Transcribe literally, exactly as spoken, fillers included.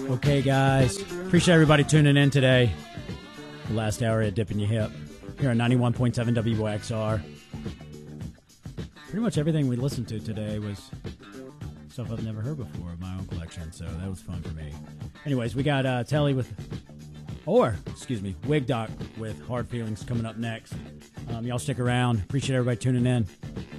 Okay, guys. Appreciate everybody tuning in today. The last hour at Dipping Your Hip here on ninety-one point seven W X R. Pretty much everything we listened to today was stuff I've never heard before of my own collection, so that was fun for me. Anyways, we got uh, Telly with, or, excuse me, Wig Doc with Hard Feelings coming up next. Um, y'all stick around. Appreciate everybody tuning in.